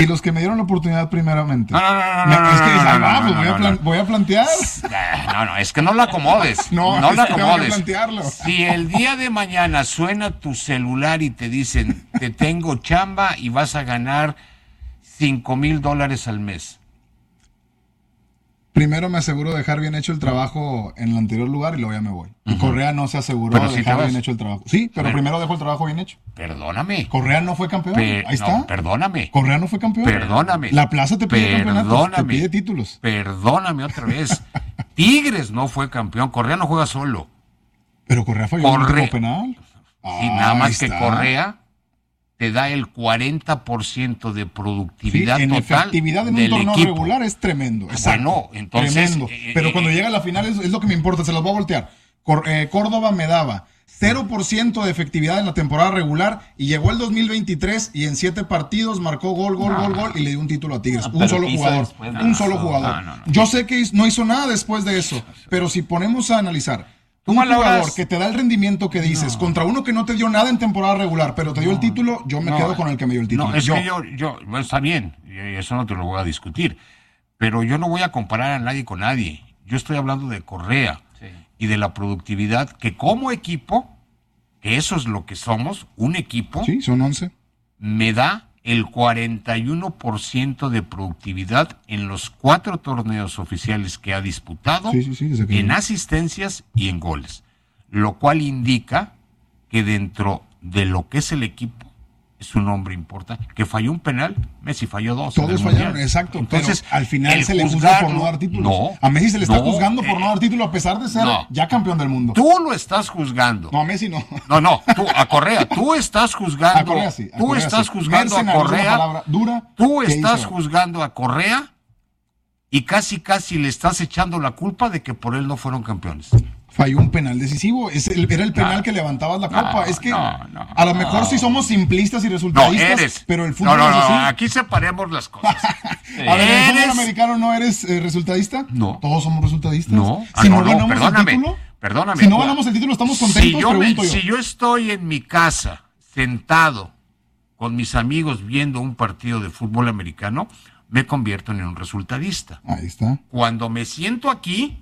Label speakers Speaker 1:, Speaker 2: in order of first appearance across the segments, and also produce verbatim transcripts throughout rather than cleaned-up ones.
Speaker 1: Y los que me dieron la oportunidad primeramente.
Speaker 2: No, no, no, no,
Speaker 1: Me-
Speaker 2: no,
Speaker 1: es que
Speaker 2: no,
Speaker 1: dices,
Speaker 2: no,
Speaker 1: ahí
Speaker 2: no,
Speaker 1: va,
Speaker 2: no,
Speaker 1: pues
Speaker 2: no,
Speaker 1: voy, a
Speaker 2: no,
Speaker 1: plan-
Speaker 2: no.
Speaker 1: voy a plantear.
Speaker 2: No, no, es que no la acomodes.
Speaker 1: No,
Speaker 2: No,
Speaker 1: es
Speaker 2: la
Speaker 1: que tengo que
Speaker 2: acomodes.
Speaker 1: plantearlo.
Speaker 2: Si el día de mañana suena tu celular y te dicen, te tengo chamba y vas a ganar cinco mil dólares al mes.
Speaker 1: Primero me aseguro de dejar bien hecho el trabajo en el anterior lugar y luego ya me voy. Y Correa no se aseguró
Speaker 2: Pero
Speaker 1: de
Speaker 2: sí te
Speaker 1: dejar
Speaker 2: vas.
Speaker 1: bien hecho el trabajo. Sí, pero
Speaker 2: Bueno.
Speaker 1: primero dejo el trabajo bien hecho.
Speaker 2: Perdóname.
Speaker 1: Correa no fue campeón.
Speaker 2: Pe-
Speaker 1: Ahí está.
Speaker 2: no, perdóname.
Speaker 1: Correa no fue campeón.
Speaker 2: Perdóname.
Speaker 1: La plaza te pide campeonatos, te
Speaker 2: Perdóname.
Speaker 1: pide títulos.
Speaker 2: Perdóname otra vez. Tigres no fue campeón. Correa no juega solo.
Speaker 1: Pero Correa falló en el
Speaker 2: Correa.
Speaker 1: último penal.
Speaker 2: Y
Speaker 1: Ah,
Speaker 2: nada
Speaker 1: ahí
Speaker 2: más que
Speaker 1: está.
Speaker 2: Correa te da el cuarenta por ciento de
Speaker 1: Sí,
Speaker 2: productividad
Speaker 1: en
Speaker 2: total
Speaker 1: efectividad en un
Speaker 2: del
Speaker 1: torneo
Speaker 2: equipo.
Speaker 1: regular es tremendo. Exacto.
Speaker 2: Bueno, entonces,
Speaker 1: Tremendo.
Speaker 2: eh,
Speaker 1: Pero
Speaker 2: eh,
Speaker 1: cuando
Speaker 2: eh,
Speaker 1: llega a la final es, es lo que me importa, se los voy a voltear. Cor- eh, Córdoba me daba cero por ciento de efectividad en la temporada regular y llegó el dos mil veintitrés y en siete partidos marcó gol, gol, gol, gol y le dio un título a Tigres.
Speaker 3: No,
Speaker 1: un
Speaker 3: pero
Speaker 1: solo
Speaker 3: ¿qué hizo
Speaker 1: jugador.
Speaker 3: después de
Speaker 1: Un
Speaker 3: eso?
Speaker 1: solo jugador.
Speaker 2: No, no, no.
Speaker 1: Yo sé que hizo- no hizo nada después de eso, pero si ponemos a analizar un
Speaker 2: malogras-
Speaker 1: jugador que te da el rendimiento que dices contra uno que no te dio nada en temporada regular, pero te dio el título, yo me
Speaker 2: no,
Speaker 1: quedo con el que me dio el título.
Speaker 2: No, es
Speaker 1: Yo.
Speaker 2: que yo, yo, bueno, está bien, y eso no te lo voy a discutir, pero yo no voy a comparar a nadie con nadie. Yo estoy hablando de Correa
Speaker 3: Sí.
Speaker 2: y de la productividad que como equipo, que eso es lo que somos, un equipo,
Speaker 1: Sí, son once.
Speaker 2: me da el cuarenta y uno por ciento de productividad en los cuatro torneos oficiales que ha disputado,
Speaker 1: Sí, sí, sí, desde que
Speaker 2: en
Speaker 1: llegó.
Speaker 2: asistencias y en goles, lo cual indica que dentro de lo que es el equipo es un hombre importante, que falló un penal, Messi falló dos. en el
Speaker 1: Todos fallaron,
Speaker 2: Mundial.
Speaker 1: exacto.
Speaker 2: Entonces,
Speaker 1: pero al final
Speaker 2: el
Speaker 1: se le juzga por no
Speaker 2: juzgarlo-
Speaker 1: dar títulos.
Speaker 2: No,
Speaker 1: a Messi se le está
Speaker 2: no,
Speaker 1: juzgando por
Speaker 2: eh,
Speaker 1: no dar título a pesar de ser
Speaker 2: no.
Speaker 1: ya campeón del mundo.
Speaker 2: Tú lo estás juzgando.
Speaker 1: No, a Messi no.
Speaker 2: No, no, tú, a Correa, tú estás juzgando.
Speaker 1: A Correa sí. a
Speaker 2: tú
Speaker 1: Correa
Speaker 2: estás
Speaker 1: sí.
Speaker 2: juzgando a
Speaker 1: Mercenario es una
Speaker 2: Correa.
Speaker 1: palabra dura
Speaker 2: Tú
Speaker 1: que
Speaker 2: estás
Speaker 1: hizo.
Speaker 2: juzgando a Correa y casi casi le estás echando la culpa de que por él no fueron campeones.
Speaker 1: Falló un penal decisivo. Es el- era el penal
Speaker 2: No.
Speaker 1: que levantabas la
Speaker 2: No,
Speaker 1: copa. Es que
Speaker 2: no, no,
Speaker 1: a lo mejor
Speaker 2: no.
Speaker 1: sí somos simplistas y
Speaker 2: No,
Speaker 1: resultadistas,
Speaker 2: eres.
Speaker 1: pero el
Speaker 2: No,
Speaker 1: fútbol
Speaker 2: no,
Speaker 1: es
Speaker 2: no,
Speaker 1: así.
Speaker 2: aquí separemos las cosas.
Speaker 1: A ver, ¿en el fútbol
Speaker 2: Eres-
Speaker 1: americano no eres eh, resultadista?
Speaker 2: No.
Speaker 1: Todos somos resultadistas.
Speaker 2: No.
Speaker 1: Si
Speaker 2: Ah,
Speaker 1: no,
Speaker 2: no, no,
Speaker 1: ganamos
Speaker 2: perdóname,
Speaker 1: el título,
Speaker 2: perdóname.
Speaker 1: si no ganamos el título, estamos contentos,
Speaker 2: si yo, me-
Speaker 1: pregunto yo.
Speaker 2: si yo estoy en mi casa, sentado, con mis amigos viendo un partido de fútbol americano, me convierto en un resultadista.
Speaker 1: Ahí está.
Speaker 2: Cuando me siento aquí,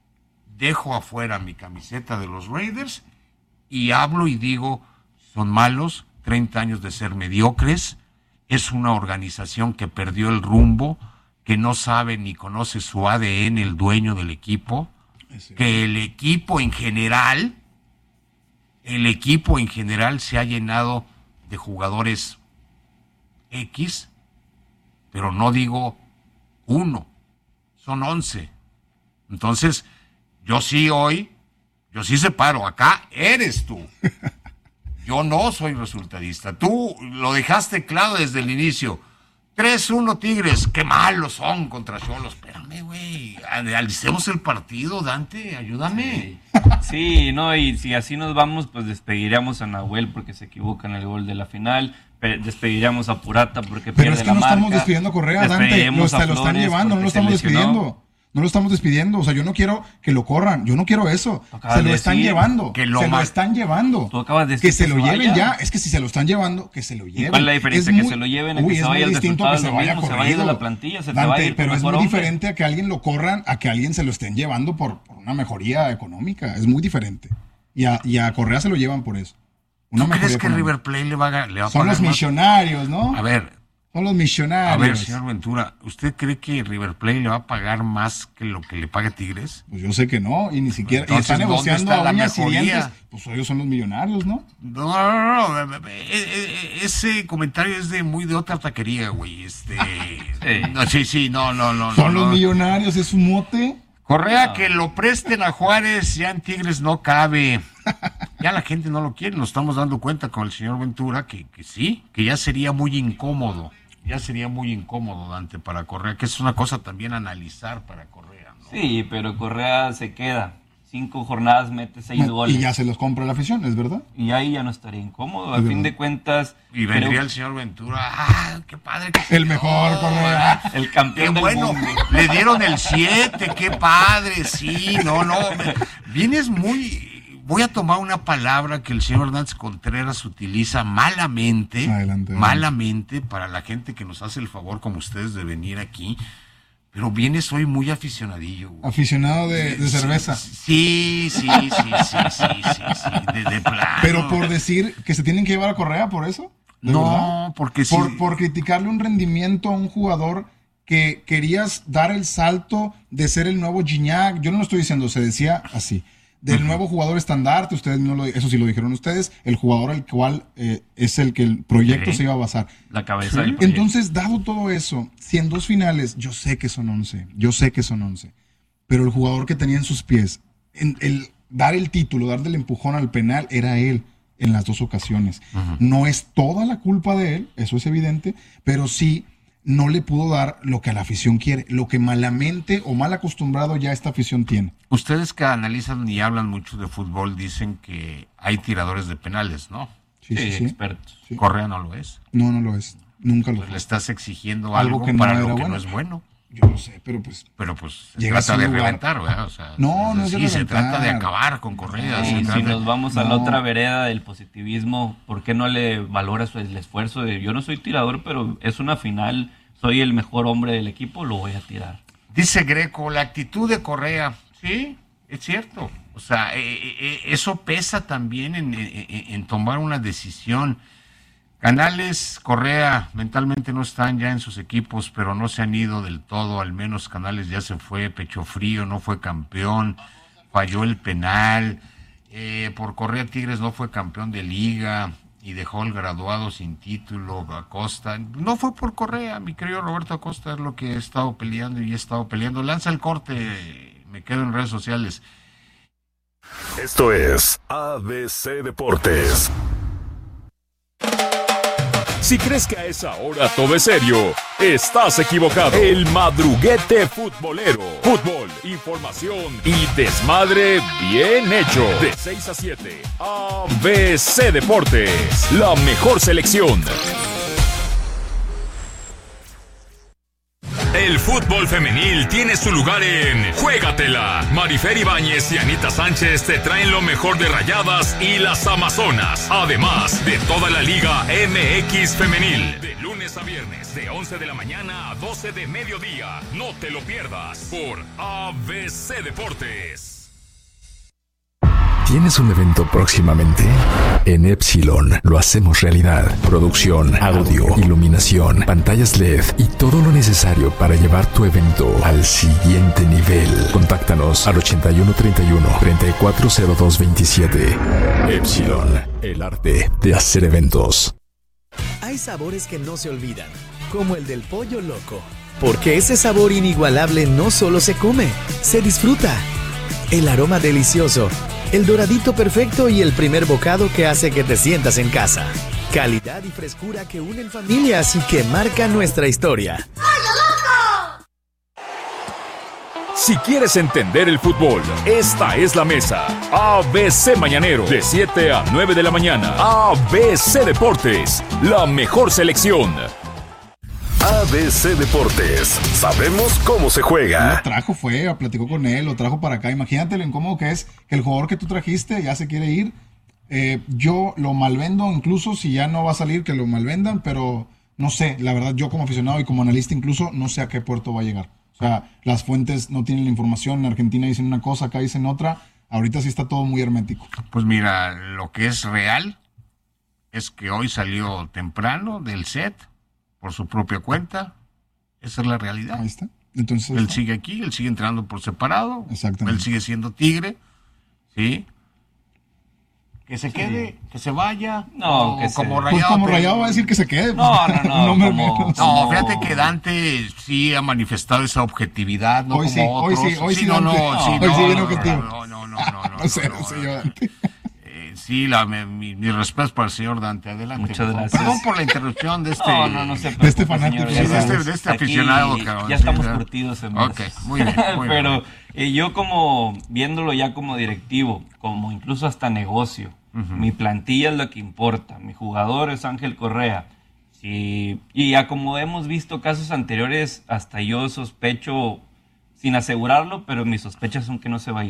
Speaker 2: dejo afuera mi camiseta de los Raiders y hablo y digo, son malos, treinta años de ser mediocres, es una organización que perdió el rumbo, que no sabe ni conoce su A D N el dueño del equipo, que el equipo en general, el equipo en general se ha llenado de jugadores X, pero no digo uno, son once. Entonces, yo sí hoy, yo sí separo, acá eres tú. Yo no soy resultadista. Tú lo dejaste claro desde el inicio. tres uno Tigres, qué malos son contra Xolos. Espérame, güey. Analicemos el partido, Dante, ayúdame.
Speaker 3: Sí, no, y si así nos vamos, pues despediríamos a Nahuel porque se equivoca en el gol de la final, pe- despediríamos a Purata porque
Speaker 1: Pero
Speaker 3: pierde
Speaker 1: es que
Speaker 3: la
Speaker 1: no
Speaker 3: marca.
Speaker 1: estamos despidiendo a Correa, Dante. Lo,
Speaker 3: Despediríamos a
Speaker 1: está- lo están
Speaker 3: Flores
Speaker 1: llevando, no
Speaker 3: porque
Speaker 1: lo
Speaker 3: se
Speaker 1: estamos
Speaker 3: lesionó.
Speaker 1: despidiendo. No lo estamos despidiendo. O sea, yo no quiero que lo corran. Yo no quiero eso.
Speaker 3: Acabas
Speaker 1: Se lo
Speaker 3: de
Speaker 1: están
Speaker 3: decir
Speaker 1: llevando.
Speaker 2: que lo
Speaker 1: se lo
Speaker 2: ma-
Speaker 1: están llevando.
Speaker 3: Tú acabas de decir
Speaker 1: que se
Speaker 3: que
Speaker 1: lo
Speaker 3: se
Speaker 1: lleven
Speaker 3: vaya.
Speaker 1: ya. Es que si se lo están llevando, que se lo lleven.
Speaker 3: cuál es la diferencia?
Speaker 1: Es
Speaker 3: ¿Que
Speaker 1: muy-
Speaker 3: se lo lleven a
Speaker 1: Uy,
Speaker 3: que
Speaker 1: es
Speaker 3: se
Speaker 1: muy
Speaker 3: vaya al
Speaker 1: distinto a que
Speaker 3: resultado?
Speaker 1: se vaya
Speaker 3: Lo mismo, se vaya de
Speaker 1: corrido.
Speaker 3: la plantilla, se te
Speaker 1: Dante,
Speaker 3: vaya el
Speaker 1: pero es
Speaker 3: mejor
Speaker 1: muy
Speaker 3: hombre.
Speaker 1: diferente a que alguien lo corran, a que alguien se lo estén llevando por, por una mejoría económica. Es muy diferente. Y a, y a Correa se lo llevan por eso. Una
Speaker 2: ¿Tú crees
Speaker 1: mejoría
Speaker 2: que
Speaker 1: económica.
Speaker 2: River Plate le va a, le va a
Speaker 1: Son
Speaker 2: pagar
Speaker 1: los
Speaker 2: más?
Speaker 1: millonarios, ¿no?
Speaker 2: A ver,
Speaker 1: Son los
Speaker 2: a
Speaker 1: millonarios.
Speaker 2: ver, señor Ventura, ¿usted cree que River Plate le va a pagar más que lo que le paga Tigres?
Speaker 1: Pues yo sé que no, y ni siquiera.
Speaker 2: Entonces,
Speaker 1: y está
Speaker 2: ¿dónde
Speaker 1: negociando
Speaker 2: está
Speaker 1: a
Speaker 2: la
Speaker 1: uñas y
Speaker 2: mejoría?
Speaker 1: dientes. Pues ellos son los millonarios, ¿no?
Speaker 2: No, no, no, no, e- e- ese comentario es de muy de otra taquería, güey. Este,
Speaker 3: Sí.
Speaker 2: no, sí, sí, no, no, no.
Speaker 1: Son
Speaker 2: no,
Speaker 1: los
Speaker 2: no.
Speaker 1: millonarios, es su mote.
Speaker 2: Correa, que lo presten a Juárez, ya en Tigres no cabe. Ya la gente no lo quiere, nos estamos dando cuenta con el señor Ventura que, que sí, que ya sería muy incómodo. Ya sería muy incómodo, Dante, para Correa, que es una cosa también analizar para Correa, ¿no?
Speaker 3: Sí, pero Correa se queda. Cinco jornadas mete seis
Speaker 1: Y
Speaker 3: goles.
Speaker 1: ya se los compra la afición, ¿es verdad?
Speaker 3: Y ahí ya no estaría incómodo. A
Speaker 1: Es
Speaker 3: fin
Speaker 1: verdad.
Speaker 3: de cuentas,
Speaker 2: Y vendría
Speaker 3: creo-
Speaker 2: el señor Ventura, ¡ah, qué padre! Que se
Speaker 1: El mejor
Speaker 2: dio,
Speaker 1: Correa.
Speaker 2: ¿verdad?
Speaker 3: el
Speaker 2: Qué
Speaker 3: campeón del
Speaker 2: bueno,
Speaker 3: mundo.
Speaker 2: le dieron el siete, qué padre, sí, no, no. Vienes muy, voy a tomar una palabra que el señor Hernández Contreras utiliza malamente,
Speaker 1: Adelante,
Speaker 2: malamente para la gente que nos hace el favor, como ustedes, de venir aquí. Pero vienes hoy muy aficionadillo. Güey.
Speaker 1: Aficionado de, de cerveza.
Speaker 2: Sí, sí, sí, sí, sí, sí, sí, de, de plano.
Speaker 1: Pero por decir que se tienen que llevar a Correa, ¿por eso?
Speaker 2: No,
Speaker 1: verdad?
Speaker 2: porque sí.
Speaker 1: Por, por criticarle un rendimiento a un jugador que querías dar el salto de ser el nuevo Gignac. Yo no lo estoy diciendo, se decía así. Del uh-huh. nuevo jugador estandarte, ustedes no lo, eso sí lo dijeron ustedes, el jugador al cual eh, es el que el proyecto sí. se iba a basar.
Speaker 3: La cabeza del
Speaker 1: proyecto. Entonces, dado todo eso, si en dos finales, yo sé que son once, yo sé que son once, pero el jugador que tenía en sus pies, en el dar el título, darle el empujón al penal, era él en las dos ocasiones. Uh-huh. No es toda la culpa de él, eso es evidente, pero sí no le pudo dar lo que a la afición quiere, lo que malamente o mal acostumbrado ya esta afición tiene.
Speaker 2: Ustedes que analizan y hablan mucho de fútbol dicen que hay tiradores de penales, ¿no?
Speaker 1: Sí, sí, sí.
Speaker 3: Expertos.
Speaker 2: Sí. ¿Correa no lo es?
Speaker 1: No, no lo es. Nunca lo
Speaker 2: pues
Speaker 1: fue.
Speaker 2: Le estás exigiendo algo,
Speaker 1: algo que
Speaker 2: para
Speaker 1: no
Speaker 2: lo que
Speaker 1: bueno.
Speaker 2: no es bueno.
Speaker 1: Yo lo sé, pero pues...
Speaker 2: Pero pues se trata de lugar. reventar, ¿verdad? O sea,
Speaker 1: no,
Speaker 2: es
Speaker 1: no es de
Speaker 2: sí,
Speaker 1: reventar.
Speaker 2: se trata de acabar con Correa.
Speaker 3: Sí, si
Speaker 2: de...
Speaker 3: nos vamos
Speaker 1: no.
Speaker 3: a la otra vereda del positivismo, ¿por qué no le valora su, el esfuerzo de yo no soy tirador, pero es una final, soy el mejor hombre del equipo, lo voy a tirar?
Speaker 2: Dice Greco, la actitud de Correa, sí, es cierto. O sea, eh, eh, eso pesa también en, en, en tomar una decisión. Canales, Correa, mentalmente no están ya en sus equipos, pero no se han ido del todo, al menos Canales ya se fue, pecho frío, no fue campeón, falló el penal, eh, por Correa Tigres no fue campeón de liga y dejó el graduado sin título, Acosta, no fue por Correa, mi querido Roberto Acosta, es lo que he estado peleando y he estado peleando, lanza el corte, me quedo en redes sociales.
Speaker 4: Esto es A B C Deportes. Si crees que a esa hora todo es serio, estás equivocado. El madruguete futbolero. Fútbol, información y desmadre bien hecho. De seis a siete, A B C Deportes. La mejor selección. El fútbol femenil tiene su lugar en Juégatela. Marifer Ibáñez y Anita Sánchez te traen lo mejor de Rayadas y las Amazonas. Además de toda la Liga M X femenil. De lunes a viernes, de once de la mañana a doce de mediodía. No te lo pierdas por A B C Deportes.
Speaker 5: ¿Tienes un evento próximamente? En Epsilon lo hacemos realidad. Producción, audio, iluminación, pantallas L E D y todo lo necesario para llevar tu evento al siguiente nivel. Contáctanos al ochenta y uno treinta y uno, treinta y cuatro cero dos veintisiete. Epsilon, el arte de hacer eventos.
Speaker 6: Hay sabores que no se olvidan, como el del pollo loco. Porque ese sabor inigualable no solo se come, se disfruta. El aroma delicioso, el doradito perfecto y el primer bocado que hace que te sientas en casa. Calidad y frescura que unen familias y que marcan nuestra historia.
Speaker 4: Si quieres entender el fútbol, esta es la mesa. A B C Mañanero, de siete a nueve de la mañana. A B C Deportes, la mejor selección. A B C Deportes, sabemos cómo se juega.
Speaker 1: Lo trajo, fue, platicó con él, lo trajo para acá. Imagínate lo incómodo que es que el jugador que tú trajiste ya se quiere ir. Eh, yo lo malvendo, incluso si ya no va a salir, que lo malvendan, pero no sé, la verdad, yo como aficionado y como analista incluso, no sé a qué puerto va a llegar. O sea, las fuentes no tienen la información, en Argentina dicen una cosa, acá dicen otra. Ahorita sí está todo muy hermético.
Speaker 2: Pues mira, lo que es real es que hoy salió temprano del set, por su propia cuenta. Esa es la realidad.
Speaker 1: Ahí está. Entonces,
Speaker 2: él
Speaker 1: está.
Speaker 2: sigue aquí, él sigue entrenando por separado.
Speaker 1: Exactamente.
Speaker 2: Él sigue siendo Tigre. ¿Sí? Que se quede, sí. Que se vaya.
Speaker 3: No,
Speaker 2: o,
Speaker 3: que
Speaker 2: como
Speaker 3: se...
Speaker 2: Rayado.
Speaker 1: Pues como
Speaker 2: pero...
Speaker 1: Rayado va a decir que se quede.
Speaker 3: No, no, no.
Speaker 1: no, me
Speaker 3: como...
Speaker 2: no, fíjate que Dante sí ha manifestado esa objetividad, no
Speaker 1: hoy
Speaker 2: como
Speaker 1: sí,
Speaker 2: otros.
Speaker 1: Hoy sí, hoy sí,
Speaker 2: sí no, no,
Speaker 1: no,
Speaker 2: sí,
Speaker 1: hoy
Speaker 2: no,
Speaker 1: sí viene
Speaker 2: no,
Speaker 1: objetivo.
Speaker 2: No, no, no, no, no, no,
Speaker 1: no sé,
Speaker 2: no,
Speaker 1: no sé
Speaker 2: no,
Speaker 1: yo, Dante.
Speaker 2: Sí, la, mi, mi respeto para el señor Dante. Adelante.
Speaker 3: Muchas gracias.
Speaker 2: Perdón por la interrupción de este...
Speaker 3: No, no, no se
Speaker 1: de este fanático.
Speaker 2: Sí, de este, de este aficionado. Cabrón,
Speaker 3: ya estamos
Speaker 2: sí,
Speaker 3: curtidos en más.
Speaker 2: Ok, muy bien. Muy
Speaker 3: Pero
Speaker 2: bien.
Speaker 3: Eh, yo como, viéndolo ya como directivo, como incluso hasta negocio, uh-huh. Mi plantilla es lo que importa. Mi jugador es Ángel Correa. Sí, y ya como hemos visto casos anteriores, hasta yo sospecho, sin asegurarlo, pero mis sospechas son que no se va a ir.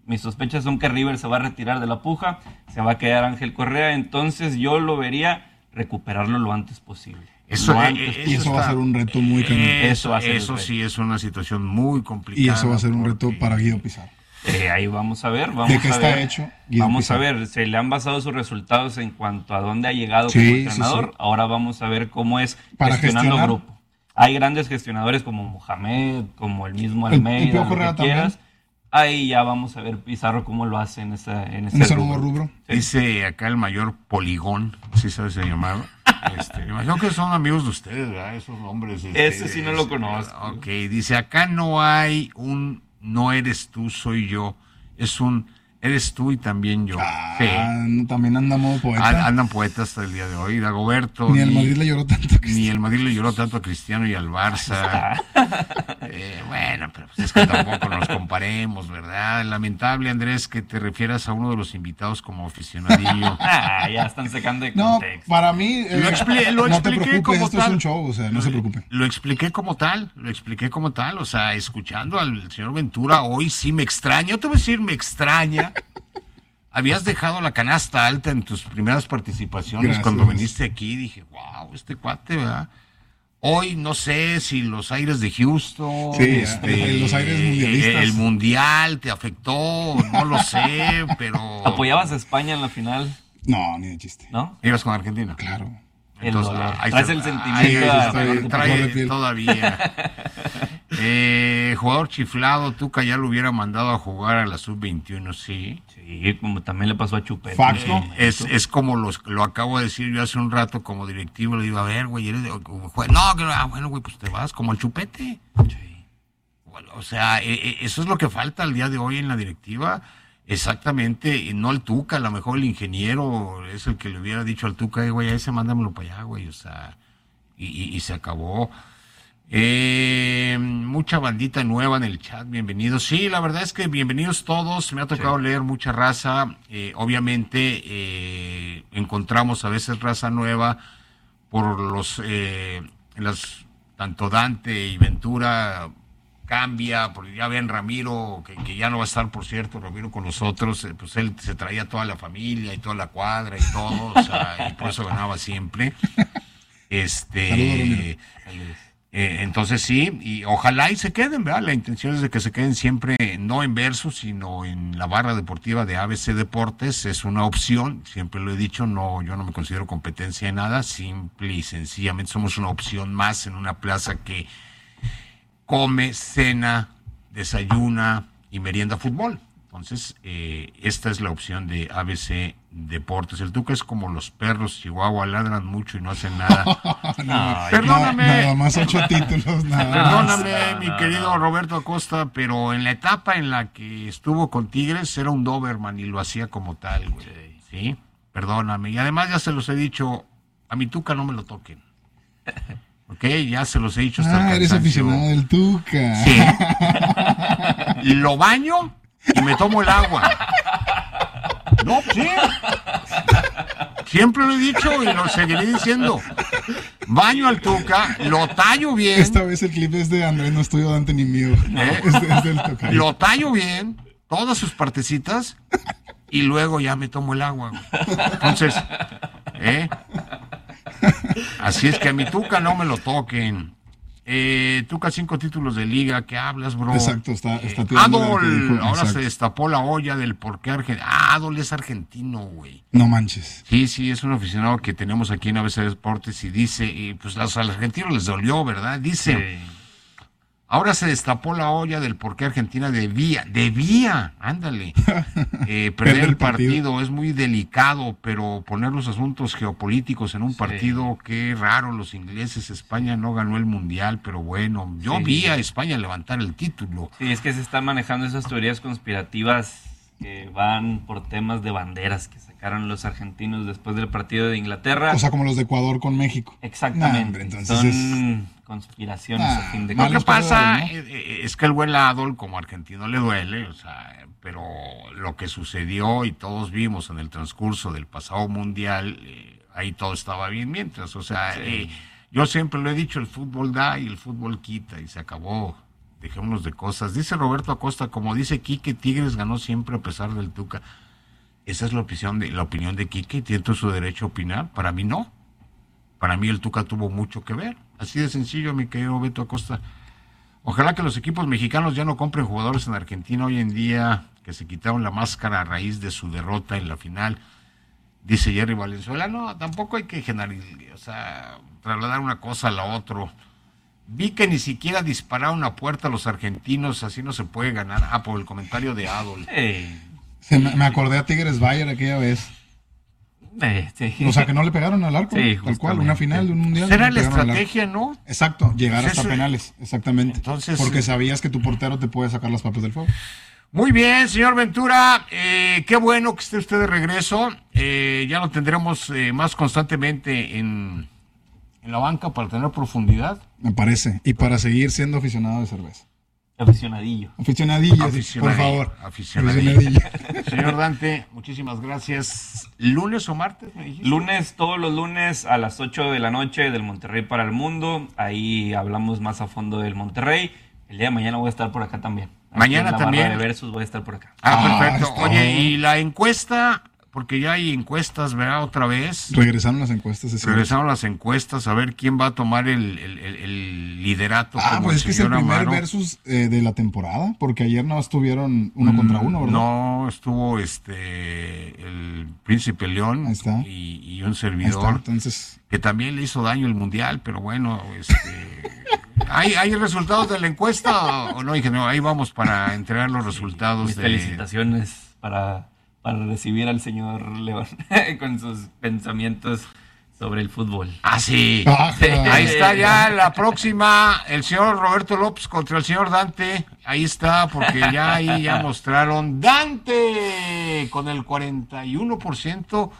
Speaker 3: mis sospechas son que River se va a retirar de la puja, se va a quedar Ángel Correa, entonces yo lo vería recuperarlo lo antes posible.
Speaker 2: Eso,
Speaker 3: lo
Speaker 2: eh,
Speaker 3: antes
Speaker 1: Y eso va a ser un reto muy cañón.
Speaker 2: Eso,
Speaker 3: Eso va a ser
Speaker 2: eso
Speaker 3: el reto.
Speaker 2: sí es una situación muy complicada.
Speaker 1: Y eso va a ser un reto
Speaker 2: porque-
Speaker 1: para Guido Pizarro.
Speaker 3: Eh, ahí vamos a ver, vamos
Speaker 1: ¿De qué
Speaker 3: a
Speaker 1: está
Speaker 3: ver.
Speaker 1: hecho Guido
Speaker 3: Vamos
Speaker 1: Pizarro?
Speaker 3: a ver, se le han basado sus resultados en cuanto a dónde ha llegado
Speaker 1: Sí,
Speaker 3: como
Speaker 1: sí,
Speaker 3: entrenador.
Speaker 1: sí.
Speaker 3: Ahora vamos a ver cómo es
Speaker 1: Para
Speaker 3: gestionando
Speaker 1: gestionar.
Speaker 3: grupo. Hay grandes gestionadores como Mohamed, como el mismo
Speaker 1: El- el
Speaker 3: Almeida,
Speaker 1: Piojo
Speaker 3: lo que
Speaker 1: Herrera también.
Speaker 3: quieras. Ahí ya vamos a ver Pizarro cómo lo hace en, esa, en ese,
Speaker 1: En ese nuevo rubro.
Speaker 3: Sí.
Speaker 2: Dice acá el mayor Poligón, ¿sí sabes se llamaba? Este, me imagino que son amigos de ustedes, ¿verdad? Esos nombres. este,
Speaker 3: Ese sí no lo
Speaker 2: este,
Speaker 3: conozco.
Speaker 2: Ok, dice acá no hay un no eres tú, soy yo. Es un eres tú y también yo.
Speaker 1: Ah,
Speaker 2: Sí.
Speaker 1: no, también anda modo poeta.
Speaker 2: An- Andan poetas hasta el día de hoy. Dagoberto.
Speaker 1: Ni el Madrid le lloró tanto. que
Speaker 2: Ni
Speaker 1: sí.
Speaker 2: el Madrid le lloró tanto a Cristiano y al Barça. Eh, bueno, pero pues es que tampoco nos comparemos, ¿verdad? Lamentable, Andrés, que te refieras a uno de los invitados como aficionadillo.
Speaker 3: Ah, ya están sacando de
Speaker 1: No,
Speaker 3: contexto.
Speaker 1: para mí, eh,
Speaker 2: Lo expli- lo
Speaker 1: no te
Speaker 2: expliqué
Speaker 1: preocupes,
Speaker 2: como
Speaker 1: esto
Speaker 2: tal.
Speaker 1: es un show, o sea, no se preocupen.
Speaker 2: Lo expliqué como tal, lo expliqué como tal, o sea, escuchando al señor Ventura, hoy sí me extraña, yo te voy a decir, me extraña. Habías dejado la canasta alta en tus primeras participaciones.
Speaker 1: Gracias.
Speaker 2: Cuando viniste aquí, dije, wow, este cuate, ¿verdad? Hoy no sé si los aires de Houston,
Speaker 1: Sí, los aires mundialistas.
Speaker 2: el mundial te afectó, no lo sé, pero...
Speaker 3: ¿Apoyabas a España en la final?
Speaker 1: No, ni de chiste.
Speaker 3: ¿No?
Speaker 2: ¿Ibas con Argentina?
Speaker 1: Claro.
Speaker 3: El dolor.
Speaker 2: ahí
Speaker 3: Traes
Speaker 2: está-
Speaker 3: el sentimiento
Speaker 2: ahí
Speaker 3: a-
Speaker 2: está,
Speaker 1: a-
Speaker 2: trae
Speaker 1: a- de piel.
Speaker 2: todavía. Eh, jugador chiflado, Tuca ya lo hubiera mandado a jugar a la sub veintiuno, sí.
Speaker 3: Sí, como también le pasó a Chupete.
Speaker 1: Fax, ¿no?
Speaker 2: Eh, es, es como los, lo acabo de decir yo hace un rato como directivo, le digo, a ver, güey, eres de- jue- no, que no, ah, bueno, güey, pues te vas como el Chupete.
Speaker 3: Sí.
Speaker 2: Bueno, o sea, eh, eh, eso es lo que falta al día de hoy en la directiva. Exactamente, y no el Tuca, a lo mejor el ingeniero es el que le hubiera dicho al Tuca, "Eh, güey, a ese mándamelo para allá, güey, o sea, y, y- y se acabó. Eh, mucha bandita nueva en el chat, bienvenidos. Sí, la verdad es que bienvenidos todos, me ha tocado
Speaker 3: Sí.
Speaker 2: leer mucha raza, eh, obviamente eh, encontramos a veces raza nueva por los, eh, las, tanto Dante y Ventura cambia, porque ya ven Ramiro, que, que ya no va a estar, por cierto, Ramiro con nosotros, eh, pues él se traía toda la familia y toda la cuadra y todo, o sea, y por eso ganaba siempre. Este,
Speaker 1: Saludos, Ramiro.
Speaker 2: eh, entonces sí, y ojalá y se queden, ¿verdad? La intención es de que se queden siempre, no en Versus, sino en la barra deportiva de A B C Deportes, es una opción, siempre lo he dicho, no, yo no me considero competencia en nada, simple y sencillamente somos una opción más en una plaza que come, cena, desayuna y merienda fútbol. Entonces, eh, esta es la opción de A B C Deportes. El Tuca es como los perros Chihuahua, ladran mucho y no hacen nada.
Speaker 3: Ay,
Speaker 2: Perdóname.
Speaker 1: Na- nada más ocho títulos, nada más.
Speaker 2: Perdóname,
Speaker 3: no,
Speaker 2: mi
Speaker 3: no,
Speaker 2: querido
Speaker 3: no.
Speaker 2: Roberto Acosta, pero en la etapa en la que estuvo con Tigres era un Doberman y lo hacía como tal, güey. ¿Sí? Perdóname. Y además ya se los he dicho, a mi Tuca no me lo toquen. ¿Ok? Ya se los he dicho hasta
Speaker 1: Ah,
Speaker 2: el
Speaker 1: eres
Speaker 2: cansancio.
Speaker 1: aficionado del Tuca.
Speaker 2: Sí. Y lo baño y me tomo el agua. No, sí. Siempre lo he dicho y lo seguiré diciendo. Baño al Tuca, lo tallo bien.
Speaker 1: Esta vez el clip es de Andrés, no estoy Dante ni mío.
Speaker 2: ¿Eh?
Speaker 1: Es, de- es del Tuca.
Speaker 2: Lo tallo bien, todas sus partecitas, y luego ya me tomo el agua. Güey. Entonces, ¿eh? Así es que a mi Tuca no me lo toquen. Eh, Tuca, cinco títulos de liga, ¿qué hablas, bro?
Speaker 1: Exacto, está-
Speaker 2: Eh,
Speaker 1: está tirando
Speaker 2: Adol,
Speaker 1: de lo que dijo,
Speaker 2: ahora
Speaker 1: exacto.
Speaker 2: se destapó la olla del por qué Argentina. Ah, Adol es argentino, güey.
Speaker 1: No manches.
Speaker 2: Sí, sí, es un aficionado que tenemos aquí en A B C Deportes y dice, y pues a los argentinos les dolió, ¿verdad? Dice,
Speaker 3: Sí.
Speaker 2: ahora se destapó la olla del por qué Argentina debía, debía, ándale, eh, perder el partido. Es muy delicado, pero poner los asuntos geopolíticos en un
Speaker 3: Sí.
Speaker 2: partido, qué raro, los ingleses, España no ganó el Mundial, pero bueno, yo
Speaker 3: Sí.
Speaker 2: vi a España levantar el título.
Speaker 3: Sí, es que se están manejando esas teorías conspirativas que van por temas de banderas que sacaron los argentinos después del partido de Inglaterra.
Speaker 1: O sea, como los de Ecuador con México.
Speaker 3: Exactamente.
Speaker 1: Nah, hombre, entonces
Speaker 3: Son
Speaker 1: es-
Speaker 3: conspiraciones
Speaker 1: Ah,
Speaker 3: a fin de
Speaker 2: Lo
Speaker 1: malos
Speaker 2: que pasa
Speaker 1: perdedores, ¿no?
Speaker 2: eh, eh, es que el buen Adol como argentino le duele, o sea, pero lo que sucedió y todos vimos en el transcurso del pasado mundial, eh, ahí todo estaba bien mientras, o sea,
Speaker 3: Sí.
Speaker 2: eh, yo siempre lo he dicho, el fútbol da y el fútbol quita y se acabó. dejémonos de cosas. Dice Roberto Acosta, como dice Quique, Tigres ganó siempre a pesar del Tuca. Esa es la opinión de, la opinión de Quique, y tiene todo su derecho a opinar. Para mí no. Para mí el Tuca tuvo mucho que ver. Así de sencillo, mi querido Beto Acosta. Ojalá que los equipos mexicanos ya no compren jugadores en Argentina hoy en día, que se quitaron la máscara a raíz de su derrota en la final. Dice Jerry Valenzuela, no, tampoco hay que generalizar, o sea, trasladar una cosa a la otra. Vi que ni siquiera dispararon una puerta a los argentinos, así no se puede ganar. Ah, por el comentario de Adol.
Speaker 3: Eh,
Speaker 1: Se me, me acordé a Tigres Bayer aquella vez.
Speaker 3: eh, sí.
Speaker 1: O sea, que no le pegaron al arco,
Speaker 3: Sí,
Speaker 1: tal cual,
Speaker 3: justamente.
Speaker 1: una final de un mundial.
Speaker 2: Será
Speaker 1: no le
Speaker 2: la
Speaker 1: pegaron al arco.
Speaker 2: estrategia, ¿no?
Speaker 1: Exacto, llegar
Speaker 2: Pues
Speaker 1: hasta
Speaker 2: eso-
Speaker 1: penales, exactamente.
Speaker 2: Entonces-
Speaker 1: Porque sabías que tu portero te puede sacar las papas del fuego.
Speaker 2: Muy bien, señor Ventura, eh, qué bueno que esté usted de regreso. Eh, ya lo tendremos eh, más constantemente en, en la banca para tener profundidad.
Speaker 1: Me parece. Y para seguir siendo aficionado de cerveza.
Speaker 3: Aficionadillo.
Speaker 1: Aficionadillo, sí, por
Speaker 2: Aficionadillo,
Speaker 1: favor.
Speaker 2: aficionadillo. Señor Dante, muchísimas gracias. ¿Lunes o martes me dijiste?
Speaker 3: Lunes, todos los lunes a las ocho de la noche del Monterrey para el Mundo. Ahí hablamos más a fondo del Monterrey. El día de mañana voy a estar por acá también. Aquí
Speaker 2: Mañana
Speaker 3: en la
Speaker 2: también.
Speaker 3: barra de Versus voy a estar por acá.
Speaker 2: Ah,
Speaker 1: Ah,
Speaker 2: perfecto.
Speaker 1: está
Speaker 2: Oye,
Speaker 1: bien.
Speaker 2: y la encuesta, porque ya hay encuestas, ¿verdad? Otra vez.
Speaker 1: Regresaron las encuestas. es cierto.
Speaker 2: Regresaron las encuestas a ver quién va a tomar el, el- el- el liderato.
Speaker 1: Ah,
Speaker 2: como
Speaker 1: pues es que es el
Speaker 2: señor
Speaker 1: primer
Speaker 2: Amaro.
Speaker 1: versus eh, de la temporada, porque ayer no estuvieron uno contra uno, ¿verdad?
Speaker 2: No, estuvo este el Príncipe León
Speaker 1: Ahí está.
Speaker 2: y, y un
Speaker 1: Ahí está,
Speaker 2: servidor
Speaker 1: entonces.
Speaker 2: que también le hizo daño el Mundial, pero bueno, este, ¿hay, ¿hay resultados de la encuesta o no, ingeniero? Ahí vamos para entregar los resultados
Speaker 3: Mis
Speaker 2: de...
Speaker 3: felicitaciones para, para recibir al señor León con sus pensamientos sobre el fútbol.
Speaker 2: Ah, sí.
Speaker 1: Ajá.
Speaker 2: Ahí está ya la próxima, el señor Roberto López contra el señor Dante. Ahí está, porque ya ahí ya mostraron Dante con el cuarenta y uno por ciento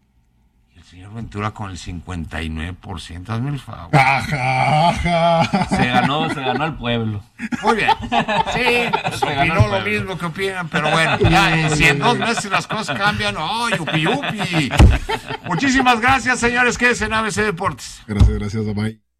Speaker 2: y el señor Ventura con el cincuenta y nueve por ciento. Hazme el favor.
Speaker 1: Ajá, ajá.
Speaker 3: Se ganó, se ganó al pueblo.
Speaker 2: Muy bien. Sí, pues
Speaker 3: Se ganó
Speaker 2: opinó
Speaker 3: el
Speaker 2: lo
Speaker 3: pueblo.
Speaker 2: mismo que opinan, pero bueno, ya, eh, si en dos meses las cosas cambian, ¡oh, yupi, yupi! Muchísimas gracias, señores, quédense en A B C Deportes.
Speaker 1: Gracias, gracias, bye.